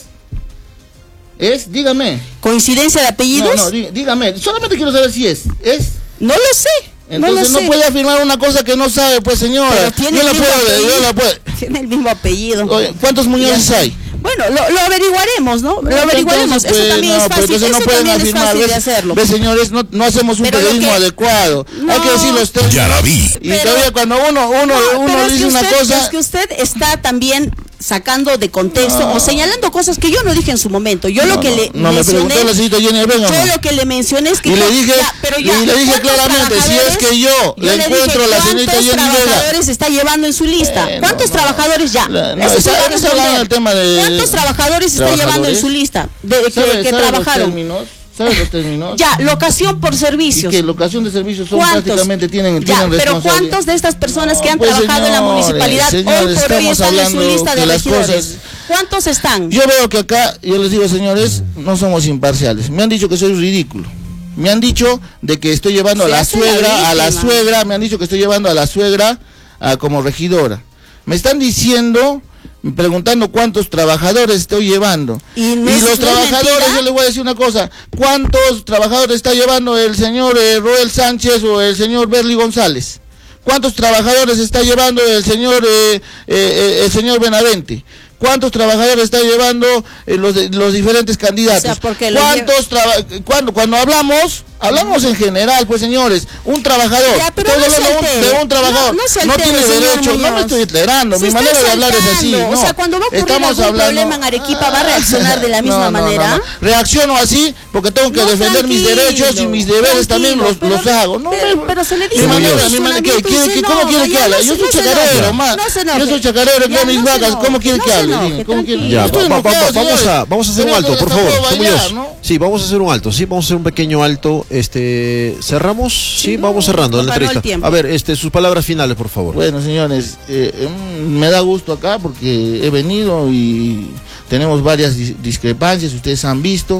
Speaker 2: ¿Es? Dígame.
Speaker 1: ¿Coincidencia de apellidos?
Speaker 2: No, no, dí, dígame. Solamente quiero saber si es. ¿Es?
Speaker 1: No lo sé.
Speaker 2: Entonces no, no puede afirmar una cosa que no sabe, pues señora.
Speaker 1: Pero tiene
Speaker 2: yo la
Speaker 1: el mismo
Speaker 2: puedo,
Speaker 1: apellido.
Speaker 2: yo la puedo.
Speaker 1: Tiene el mismo apellido.
Speaker 2: Oye, ¿cuántos Muñozes hay?
Speaker 1: Bueno, lo, lo averiguaremos, ¿no? Lo averiguaremos.
Speaker 2: Entonces,
Speaker 1: eso también
Speaker 2: no,
Speaker 1: es fácil.
Speaker 2: Eso
Speaker 1: eso
Speaker 2: no pueden
Speaker 1: también
Speaker 2: afirmar,
Speaker 1: es fácil
Speaker 2: ¿ves?
Speaker 1: de hacerlo.
Speaker 2: ¿Ves, señores? No, no hacemos un
Speaker 1: pero
Speaker 2: periodismo
Speaker 1: que,
Speaker 2: adecuado.
Speaker 1: No,
Speaker 2: hay que decir los términos.
Speaker 7: Ya la vi.
Speaker 2: Y
Speaker 1: pero,
Speaker 2: todavía cuando uno, uno,
Speaker 1: no,
Speaker 2: uno dice
Speaker 1: es
Speaker 2: una
Speaker 1: usted,
Speaker 2: cosa.
Speaker 1: Es que usted está también sacando de contexto no. o señalando cosas que yo no dije en su momento. Yo
Speaker 2: no,
Speaker 1: lo que
Speaker 2: no,
Speaker 1: le
Speaker 2: no,
Speaker 1: mencioné,
Speaker 2: me preguntó la señorita Jenny Vega.
Speaker 1: Yo lo que le mencioné es que
Speaker 2: y le dije,
Speaker 1: ya, pero ya,
Speaker 2: y le dije claramente, si es que yo,
Speaker 1: yo
Speaker 2: le encuentro a la señorita Jenny Vega.
Speaker 1: ¿Cuántos trabajadores está llevando en su lista?
Speaker 2: Eh,
Speaker 1: ¿Cuántos
Speaker 2: no, no,
Speaker 1: trabajadores ya?
Speaker 2: La, no,
Speaker 1: Eso
Speaker 2: está, está hablando del tema de
Speaker 1: ¿Cuántos trabajadores está llevando en su lista de, de
Speaker 2: ¿Sabe,
Speaker 1: que, que
Speaker 2: sabe
Speaker 1: trabajaron?
Speaker 2: Los términos? ¿Sabes los términos?
Speaker 1: Ya, locación por servicios.
Speaker 2: Y que locación de servicios son
Speaker 1: ¿Cuántos?
Speaker 2: prácticamente tienen,
Speaker 1: ya,
Speaker 2: tienen
Speaker 1: pero
Speaker 2: responsabilidad.
Speaker 1: ¿cuántos de estas personas
Speaker 2: no,
Speaker 1: que han
Speaker 2: pues
Speaker 1: trabajado
Speaker 2: señores,
Speaker 1: en la municipalidad
Speaker 2: señores,
Speaker 1: hoy por hoy están en su lista de regidores? Cosas... ¿Cuántos están?
Speaker 2: Yo veo que acá, yo les digo, señores, no somos imparciales. Me han dicho que soy ridículo. Me han dicho de que estoy llevando
Speaker 1: Se
Speaker 2: a la suegra,
Speaker 1: la
Speaker 2: a la suegra, me han dicho que estoy llevando a la suegra a, como regidora. Me están diciendo, preguntando cuántos trabajadores estoy llevando.
Speaker 1: Y, no
Speaker 2: y
Speaker 1: es,
Speaker 2: los
Speaker 1: no
Speaker 2: trabajadores, yo les voy a decir una cosa, ¿cuántos trabajadores está llevando el señor eh, Roel Sánchez o el señor Berly González? ¿Cuántos trabajadores está llevando el señor eh, eh, eh, el señor Benavente? ¿Cuántos trabajadores está llevando eh, los, los diferentes candidatos?
Speaker 1: O sea, porque
Speaker 2: ¿Cuántos lleva... cuando, cuando hablamos, hablamos en general, pues señores, un trabajador,
Speaker 1: ya, pero
Speaker 2: todo
Speaker 1: no
Speaker 2: lo un, de un trabajador,
Speaker 1: no, no,
Speaker 2: no tiene derecho, no me estoy declarando, mi manera de hablar es así, no.
Speaker 1: O sea, cuando va a ocurrir
Speaker 2: Estamos
Speaker 1: algún
Speaker 2: hablando...
Speaker 1: problema en Arequipa, ¿va a reaccionar de la misma
Speaker 2: no, no,
Speaker 1: manera?
Speaker 2: No, no. Reacciono así porque tengo que
Speaker 1: no,
Speaker 2: defender mis derechos y mis deberes también los,
Speaker 1: pero,
Speaker 2: los hago. No,
Speaker 1: pero,
Speaker 2: me,
Speaker 1: pero se le dice
Speaker 2: mi manera, mi manera, ¿qué, ¿qué, qué, ¿cómo quiere que hable? Yo soy chacarero, más. Yo soy chacarero, creo mis vacas, ¿cómo quiere que hable? ¿Cómo quiere?
Speaker 3: Ya, va, va, va, vamos a vamos a hacer un alto, por favor. Bailar, ¿no? Sí, vamos a hacer un alto, sí, vamos a hacer un pequeño alto. Este, cerramos, sí, sí no, vamos cerrando la entrevista. A ver, este, sus palabras finales, por favor.
Speaker 2: Bueno, señores, eh, me da gusto acá porque he venido y tenemos varias dis discrepancias, ustedes han visto.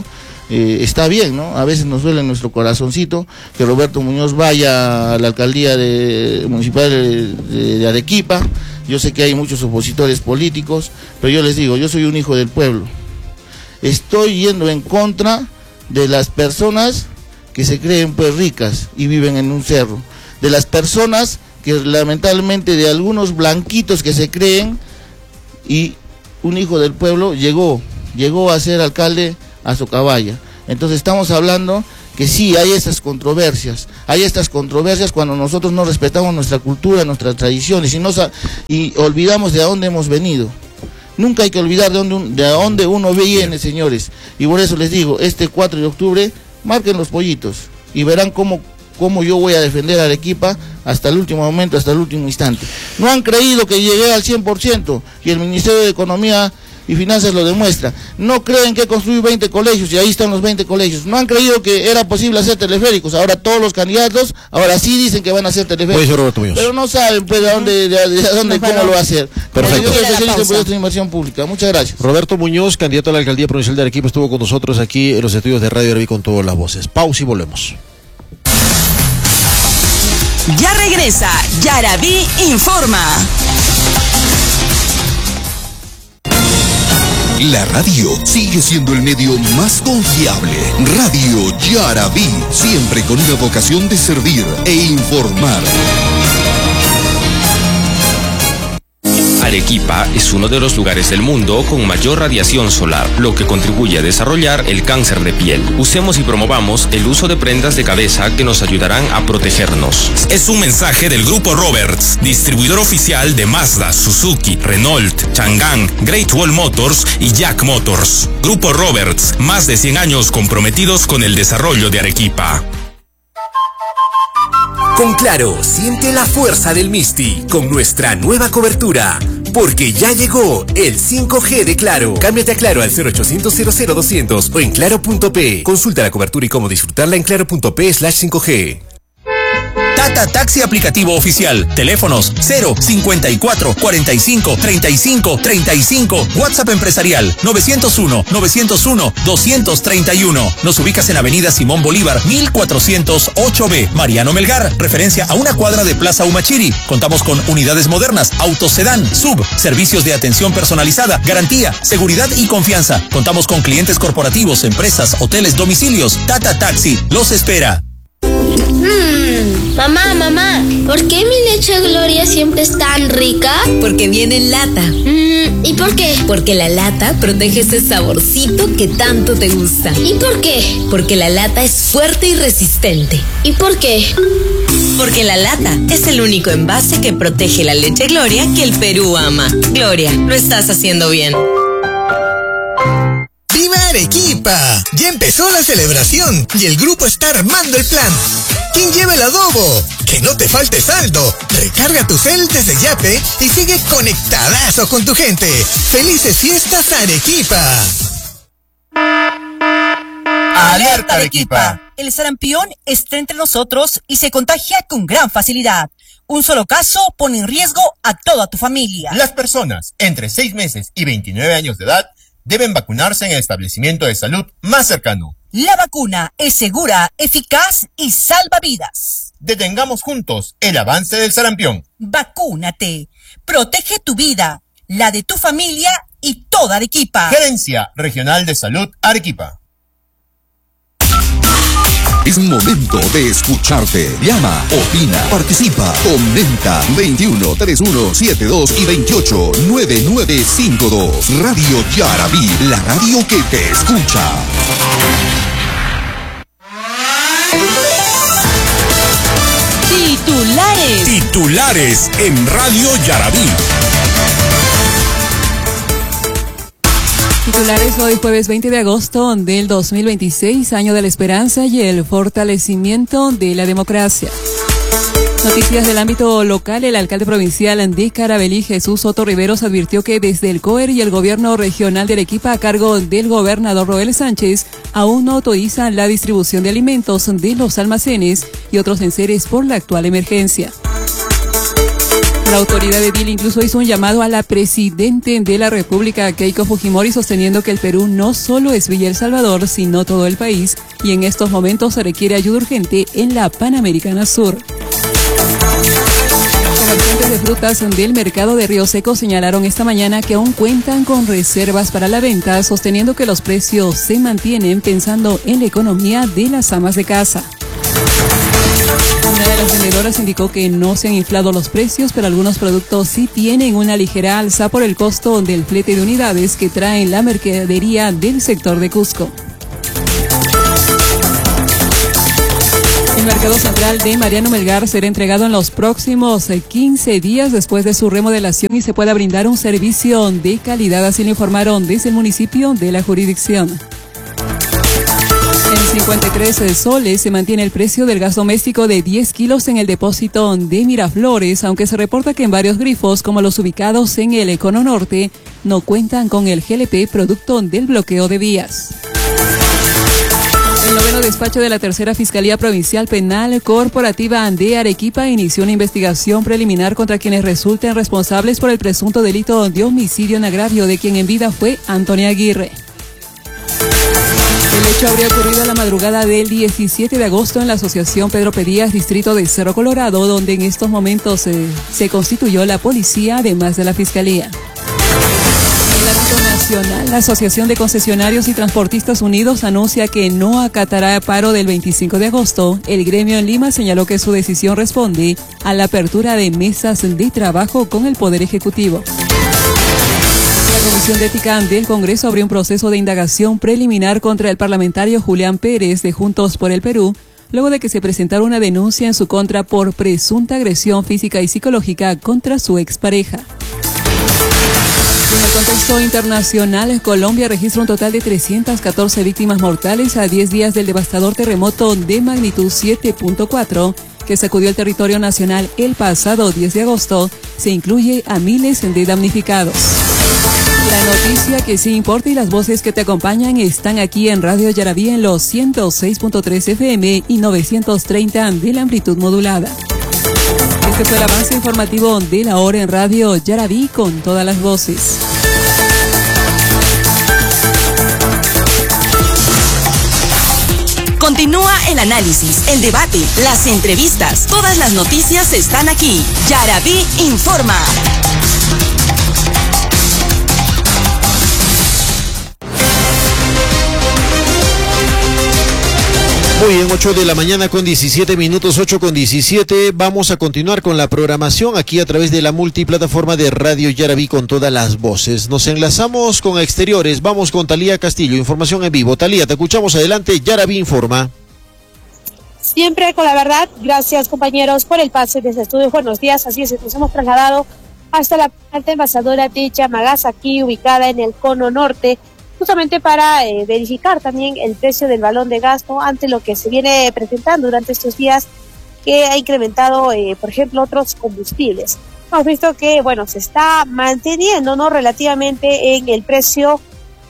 Speaker 2: eh, está bien, ¿no? A veces nos duele en nuestro corazoncito que Roberto Muñoz vaya a la alcaldía de, municipal de, de, de Arequipa. Yo sé que hay muchos opositores políticos, pero yo les digo, yo soy un hijo del pueblo. Estoy yendo en contra de las personas que se creen pues ricas y viven en un cerro, de las personas que lamentablemente, de algunos blanquitos que se creen, y un hijo del pueblo llegó, llegó a ser alcalde a Socabaya. Entonces estamos hablando que sí, hay estas controversias, hay estas controversias cuando nosotros no respetamos nuestra cultura, nuestras tradiciones, y, no, y olvidamos de dónde hemos venido. Nunca hay que olvidar de dónde, de dónde uno viene, señores, y por eso les digo, este cuatro de octubre, marquen los pollitos, y verán cómo, cómo yo voy a defender a Arequipa hasta el último momento, hasta el último instante. No han creído que llegué al cien por ciento, y el Ministerio de Economía y Finanzas lo demuestra. No creen que construí veinte colegios, y ahí están los veinte colegios. No han creído que era posible hacer teleféricos. Ahora todos los candidatos, ahora sí dicen que van a hacer teleféricos. Pero no saben pues de dónde, de, de dónde, cómo lo va a hacer. Perfecto. Yo soy especialista en proyectos de inversión pública. Muchas gracias.
Speaker 3: Roberto Muñoz, candidato a la alcaldía provincial de Arequipa, estuvo con nosotros aquí en los estudios de Radio Yaraví con todas las voces. Pausa y volvemos.
Speaker 7: Ya regresa Yaraví Informa.
Speaker 8: La radio sigue siendo el medio más confiable. Radio Yaraví, siempre con una vocación de servir e informar.
Speaker 9: Arequipa es uno de los lugares del mundo con mayor radiación solar, lo que contribuye a desarrollar el cáncer de piel. Usemos y promovamos el uso de prendas de cabeza que nos ayudarán a protegernos.
Speaker 10: Es un mensaje del Grupo Roberts, distribuidor oficial de Mazda, Suzuki, Renault, Chang'an, Great Wall Motors y Jack Motors. Grupo Roberts, más de cien años comprometidos con el desarrollo de Arequipa.
Speaker 11: Con Claro, siente la fuerza del Misti con nuestra nueva cobertura, porque ya llegó el cinco G de Claro. Cámbiate a Claro al cero ochocientos cero cero doscientos o en claro punto pe. Consulta la cobertura y cómo disfrutarla en claro punto pe slash cinco G.
Speaker 10: Tata Taxi aplicativo oficial. Teléfonos cero cincuenta y cuatro cuarenta y cinco treinta y cinco treinta y cinco. WhatsApp empresarial novecientos uno novecientos uno doscientos treinta y uno. Nos ubicas en Avenida Simón Bolívar mil cuatrocientos ocho B. Mariano Melgar, referencia a una cuadra de Plaza Humachiri. Contamos con unidades modernas, autos sedán, sub, servicios de atención personalizada, garantía, seguridad y confianza. Contamos con clientes corporativos, empresas, hoteles, domicilios. Tata Taxi los espera.
Speaker 12: Mm, mamá, mamá, ¿por qué mi leche Gloria siempre es tan rica?
Speaker 13: Porque viene en lata.
Speaker 12: Mm, ¿y por qué?
Speaker 13: Porque la lata protege ese saborcito que tanto te gusta.
Speaker 12: ¿Y por qué?
Speaker 13: Porque la lata es fuerte y resistente.
Speaker 12: ¿Y por qué?
Speaker 13: Porque la lata es el único envase que protege la leche Gloria que el Perú ama. Gloria, lo estás haciendo bien.
Speaker 14: ¡Viva Arequipa! Ya empezó la celebración y el grupo está armando el plan. ¿Quién lleva el adobo? Que no te falte saldo. Recarga tu cel desde Yape y sigue conectadazo con tu gente. ¡Felices fiestas Arequipa!
Speaker 15: ¡Alerta Arequipa! El sarampión está entre nosotros y se contagia con gran facilidad. Un solo caso pone en riesgo a toda tu familia.
Speaker 16: Las personas entre seis meses y veintinueve años de edad deben vacunarse en el establecimiento de salud más cercano.
Speaker 15: La vacuna es segura, eficaz y salva vidas.
Speaker 16: Detengamos juntos el avance del sarampión.
Speaker 15: Vacúnate. Protege tu vida, la de tu familia y toda Arequipa.
Speaker 16: Gerencia Regional de Salud Arequipa.
Speaker 8: Es momento de escucharte. Llama, opina, participa, comenta. veintiuno, treinta y uno, setenta y dos y veintiocho, noventa y nueve cincuenta y dos. Radio Yaraví, la radio que te escucha.
Speaker 7: Titulares.
Speaker 10: Titulares en Radio Yaraví.
Speaker 17: Titulares hoy jueves veinte de agosto del dos mil veintiséis, año de la esperanza y el fortalecimiento de la democracia. Noticias del ámbito local. El alcalde provincial de Caravelí, Jesús Soto Riveros, advirtió que desde el C O E R y el gobierno regional de Arequipa, a cargo del gobernador Roel Sánchez, aún no autorizan la distribución de alimentos de los almacenes y otros enseres por la actual emergencia. La autoridad edil incluso hizo un llamado a la presidenta de la República, Keiko Fujimori, sosteniendo que el Perú no solo es Villa El Salvador, sino todo el país, y en estos momentos se requiere ayuda urgente en la Panamericana Sur. Comerciantes de frutas del mercado de Río Seco señalaron esta mañana que aún cuentan con reservas para la venta, sosteniendo que los precios se mantienen pensando en la economía de las amas de casa. Una de las vendedoras indicó que no se han inflado los precios, pero algunos productos sí tienen una ligera alza por el costo del flete de unidades que traen la mercadería del sector de Cusco. El mercado central de Mariano Melgar será entregado en los próximos quince días después de su remodelación y se pueda brindar un servicio de calidad, así lo informaron desde el municipio de la jurisdicción. En cincuenta y tres soles se mantiene el precio del gas doméstico de diez kilos en el depósito de Miraflores, aunque se reporta que en varios grifos, como los ubicados en el Cono Norte, no cuentan con el G L P producto del bloqueo de vías. El noveno despacho de la Tercera Fiscalía Provincial Penal Corporativa de Arequipa inició una investigación preliminar contra quienes resulten responsables por el presunto delito de homicidio en agravio de quien en vida fue Antonio Aguirre. El hecho habría ocurrido a la madrugada del diecisiete de agosto en la Asociación Pedro Pedías, distrito de Cerro Colorado, donde en estos momentos eh, se constituyó la policía, además de la Fiscalía. En el ámbito nacional, la Asociación de Concesionarios y Transportistas Unidos anuncia que no acatará paro del veinticinco de agosto. El gremio en Lima señaló que su decisión responde a la apertura de mesas de trabajo con el Poder Ejecutivo. La Comisión de Ética del Congreso abrió un proceso de indagación preliminar contra el parlamentario Julián Pérez de Juntos por el Perú, luego de que se presentara una denuncia en su contra por presunta agresión física y psicológica contra su expareja. En el contexto internacional, Colombia registra un total de trescientas catorce víctimas mortales a diez días del devastador terremoto de magnitud siete punto cuatro que sacudió el territorio nacional el pasado diez de agosto. Se incluye a miles de damnificados. La noticia que sí importa y las voces que te acompañan están aquí en Radio Yarabí en los ciento seis punto tres F M y novecientos treinta de la amplitud modulada. Este fue el avance informativo de la hora en Radio Yarabí con todas las voces.
Speaker 7: Continúa el análisis, el debate, las entrevistas. Todas las noticias están aquí. Yarabí informa.
Speaker 3: Muy bien, ocho de la mañana con diecisiete minutos, ocho con diecisiete. Vamos a continuar con la programación aquí a través de la multiplataforma de Radio Yarabí con todas las voces. Nos enlazamos con exteriores. Vamos con Talía Castillo, información en vivo. Talía, te escuchamos adelante. Yarabí informa.
Speaker 18: Siempre con la verdad. Gracias, compañeros, por el pase desde estudio. Buenos días. Así es, nos hemos trasladado hasta la planta envasadora de Yamagazaki, ubicada en el Cono Norte, justamente para eh, verificar también el precio del balón de gas, ¿no?, ante lo que se viene presentando durante estos días, que ha incrementado, eh, por ejemplo, otros combustibles. Hemos visto que, bueno, se está manteniendo, ¿no?, relativamente en el precio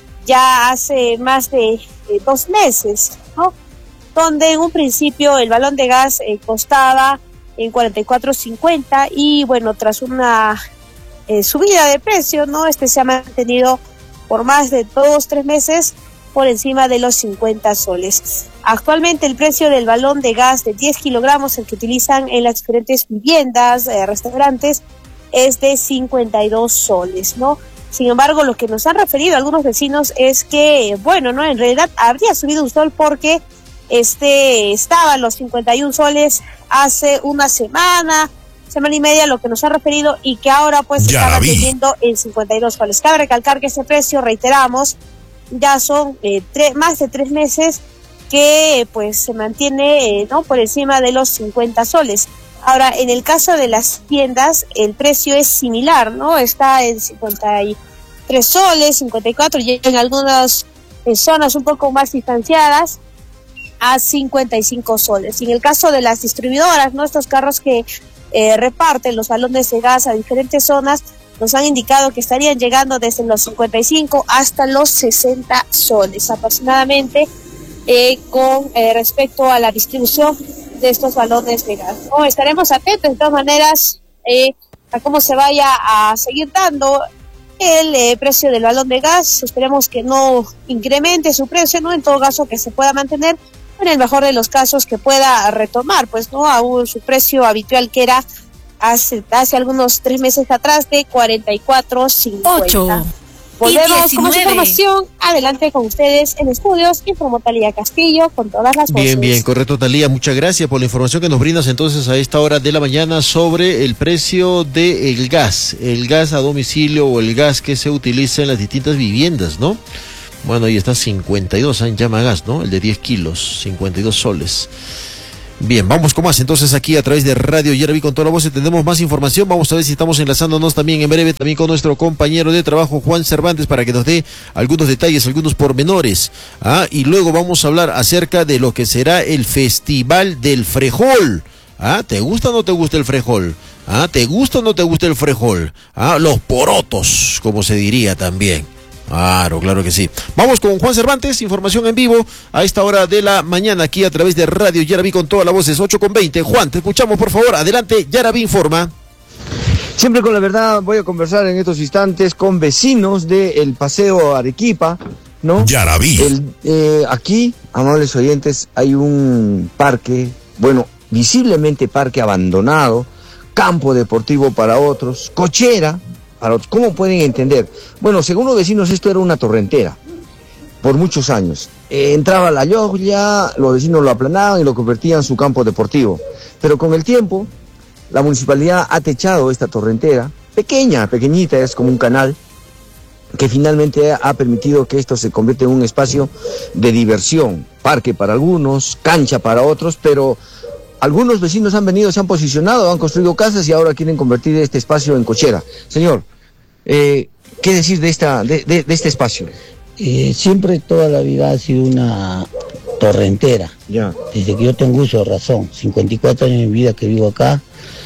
Speaker 18: ya hace más de eh, dos meses, ¿no?, donde en un principio el balón de gas eh, costaba en cuarenta y cuatro cincuenta y, bueno, tras una eh, subida de precio, ¿no?, este se ha mantenido por más de dos, tres meses por encima de los cincuenta soles. Actualmente el precio del balón de gas de diez kilogramos, el que utilizan en las diferentes viviendas, eh, restaurantes, es de cincuenta y dos soles, ¿no? Sin embargo, lo que nos han referido algunos vecinos es que, bueno, no, en realidad habría subido un sol porque este estaba en los cincuenta y un soles hace una semana, semana y media, lo que nos ha referido, y que ahora pues se está manteniendo en cincuenta y dos soles. Cabe recalcar que ese precio, reiteramos, ya son eh, tre- más de tres meses que pues se mantiene eh, no por encima de los cincuenta soles. Ahora, en el caso de las tiendas, el precio es similar, ¿no? Está en cincuenta y tres soles, cincuenta y cuatro, y en algunas eh, zonas un poco más distanciadas a cincuenta y cinco soles. Y en el caso de las distribuidoras, ¿no?, estos carros que Eh, reparten los balones de gas a diferentes zonas, nos han indicado que estarían llegando desde los cincuenta y cinco hasta los sesenta soles aproximadamente, eh, con eh, respecto a la distribución de estos balones de gas, ¿no? Estaremos atentos de todas maneras, eh, a cómo se vaya a seguir dando el eh, precio del balón de gas. Esperemos que no incremente su precio, ¿no? En todo caso que se pueda mantener, en el mejor de los casos que pueda retomar, pues, ¿no? A un, su precio habitual que era hace, hace algunos tres meses atrás de cuarenta y cuatro cincuenta. Volvemos con más información. Adelante con ustedes en estudios. Informó Talía Castillo con todas las voces.
Speaker 3: Bien, bien, correcto, Talía. Muchas gracias por la información que nos brindas entonces a esta hora de la mañana sobre el precio del gas, el gas a domicilio o el gas que se utiliza en las distintas viviendas, ¿no? Bueno, ahí está cincuenta y dos, ¿eh? Llama gas, ¿no? El de diez kilos, cincuenta y dos soles. Bien, vamos con más entonces aquí a través de Radio Yaraví con toda la voz. Tendremos más información. Vamos a ver si estamos enlazándonos también en breve también con nuestro compañero de trabajo Juan Cervantes para que nos dé algunos detalles, algunos pormenores. Ah, y luego vamos a hablar acerca de lo que será el Festival del Frejol. Ah, ¿te gusta o no te gusta el frejol? Ah, ¿te gusta o no te gusta el frejol? Ah, los porotos, como se diría también. Claro, claro que sí. Vamos con Juan Cervantes, información en vivo a esta hora de la mañana aquí a través de Radio Yaraví con todas las voces, ocho con veinte. Juan, te escuchamos por favor, adelante, Yaraví informa.
Speaker 19: Siempre con la verdad voy a conversar en estos instantes con vecinos del Paseo Arequipa, ¿no?
Speaker 8: Yaraví.
Speaker 19: El, eh, aquí, amables oyentes, hay un parque, bueno, visiblemente parque abandonado, campo deportivo para otros, cochera. ¿Cómo pueden entender? Bueno, según los vecinos esto era una torrentera, por muchos años. Eh, entraba la lluvia, los vecinos lo aplanaban y lo convertían en su campo deportivo. Pero con el tiempo, la municipalidad ha techado esta torrentera, pequeña, pequeñita, es como un canal, que finalmente ha permitido que esto se convierta en un espacio de diversión, parque para algunos, cancha para otros, pero algunos vecinos han venido, se han posicionado, han construido casas y ahora quieren convertir este espacio en cochera. Señor, eh, ¿qué decir de, esta, de, de, de este espacio?
Speaker 20: Eh, siempre toda la vida ha sido una torrentera.
Speaker 19: Ya.
Speaker 20: Desde que yo tengo uso de razón, cincuenta y cuatro años de mi vida que vivo acá,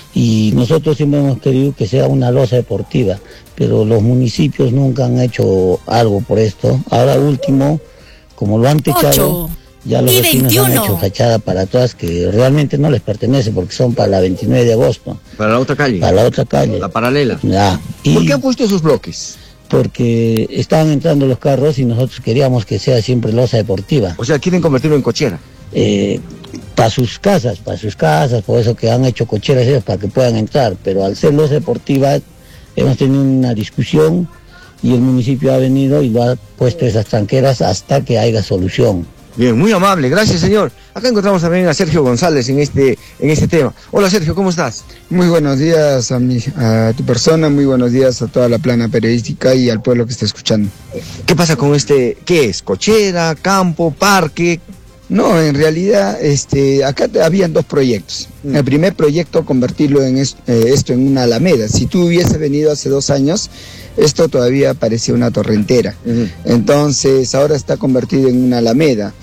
Speaker 20: y nosotros siempre hemos querido que sea una losa deportiva, pero los municipios nunca han hecho algo por esto. Ahora último, como lo han techado, Ocho. Ya los y vecinos veintiuno. Han hecho fachada para todas que realmente no les pertenece porque son para la veintinueve de agosto.
Speaker 19: ¿Para la otra calle?
Speaker 20: Para la otra calle.
Speaker 19: La paralela.
Speaker 20: Ya.
Speaker 19: Y ¿por qué han puesto esos bloques?
Speaker 20: Porque estaban entrando los carros y nosotros queríamos que sea siempre losa deportiva.
Speaker 19: O sea, quieren convertirlo en cochera.
Speaker 20: Eh, para sus casas, para sus casas, por eso que han hecho cocheras ellos para que puedan entrar. Pero al ser losa deportiva hemos tenido una discusión y el municipio ha venido y lo ha puesto esas tranqueras hasta que haya solución.
Speaker 19: Bien, muy amable, gracias señor. Acá encontramos también a Sergio González en este en este tema. Hola Sergio, ¿cómo estás?
Speaker 21: Muy buenos días a, mi, a tu persona, muy buenos días a toda la plana periodística y al pueblo que está escuchando.
Speaker 19: ¿Qué pasa con este, qué es? ¿Cochera, campo, parque?
Speaker 21: No, en realidad este, acá habían dos proyectos. Mm. El primer proyecto, convertirlo en es, eh, esto en una alameda. Si tú hubieses venido hace dos años, esto todavía parecía una torrentera. Uh-huh. Entonces ahora está convertido en una alameda.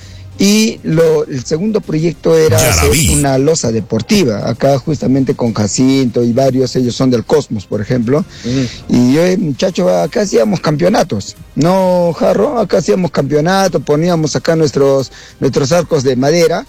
Speaker 21: Y lo, el segundo proyecto era hacer una losa deportiva, acá justamente con Jacinto y varios, ellos son del Cosmos, por ejemplo. Uh-huh. Y yo, muchachos, acá hacíamos campeonatos, no, Jarro, acá hacíamos campeonatos, poníamos acá nuestros, nuestros arcos de madera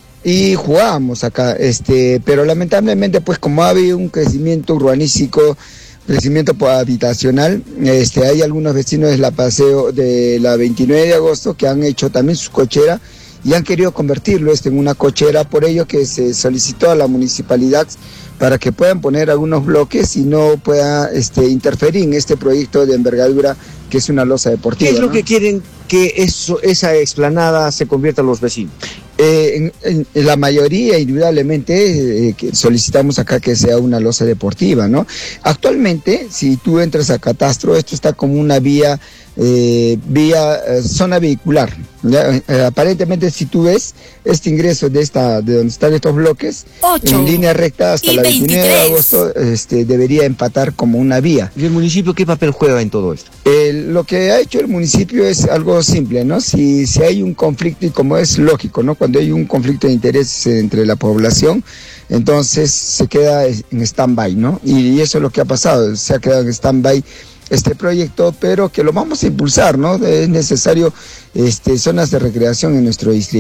Speaker 21: y jugábamos acá, este, pero lamentablemente, pues como ha habido un crecimiento urbanístico, crecimiento habitacional, este, hay algunos vecinos de la paseo de la veintinueve de agosto que han hecho también su cochera y han querido convertirlo este, en una cochera, por ello que se solicitó a la municipalidad para que puedan poner algunos bloques y no pueda este, interferir en este proyecto de envergadura que es una losa deportiva.
Speaker 19: ¿Qué es lo
Speaker 21: ¿no?
Speaker 19: que quieren que eso, esa explanada se convierta en los vecinos?
Speaker 21: Eh, en, en la mayoría, indudablemente, eh, que solicitamos acá que sea una losa deportiva, ¿no? Actualmente, si tú entras a Catastro, esto está como una vía, eh, vía, eh, zona vehicular, ¿ya? Eh, aparentemente, si tú ves este ingreso de esta, de donde están estos bloques, ocho, en línea recta hasta la veintinueve de agosto, este, debería empatar como una vía.
Speaker 19: ¿Y el municipio qué papel juega en todo esto?
Speaker 21: Eh, lo que ha hecho el municipio es algo simple, ¿no? Si, si hay un conflicto, y como es lógico, ¿no? Cuando hay un conflicto de intereses entre la población, entonces se queda en stand-by, ¿no? Y, y eso es lo que ha pasado, se ha quedado en stand-by este proyecto, pero que lo vamos a impulsar, ¿no? Es necesario este, zonas de recreación en nuestro distrito.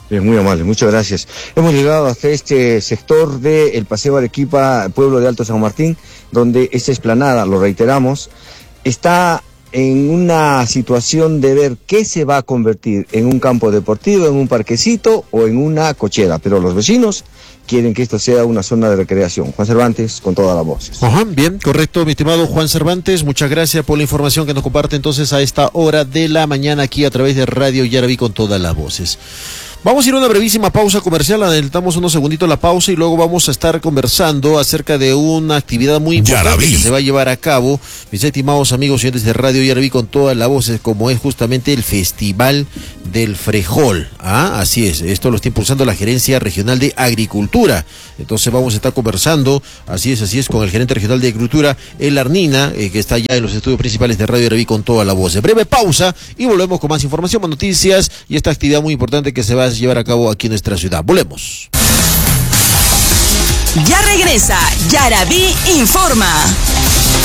Speaker 21: Bien, muy amable, muchas gracias. Hemos llegado hasta este sector del Paseo Arequipa, pueblo de Alto San Martín, donde esta explanada, lo reiteramos, está en una situación de ver qué se va a convertir en un campo deportivo, en un parquecito o en una cochera, pero los vecinos quieren que esto sea una zona de recreación. Juan Cervantes, con todas las voces.
Speaker 3: Ajá, bien, correcto, mi estimado Juan Cervantes, muchas gracias por la información que nos comparte entonces a esta hora de la mañana aquí a través de Radio Yaraví con todas las voces. Vamos a ir a una brevísima pausa comercial, adelantamos unos segunditos la pausa y luego vamos a estar conversando acerca de una actividad muy importante Yaraví. que se va a llevar a cabo, mis estimados amigos y oyentes de Radio Yaraví con todas las voces, como es justamente el Festival del Frejol. ¿Ah? Así es, esto lo está impulsando la Gerencia Regional de Agricultura. Entonces vamos a estar conversando, así es, así es, con el gerente regional de Agricultura, El Arnina, eh, que está ya en los estudios principales de Radio Yaraví con todas las voces. Breve pausa y volvemos con más información, más noticias y esta actividad muy importante que se va a llevar a cabo aquí en nuestra ciudad. Volvemos.
Speaker 7: Ya regresa Yaraví Informa.